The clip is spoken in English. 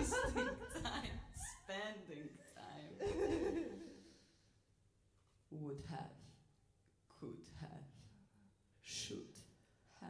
Wasting time, spending time. Would have, could have.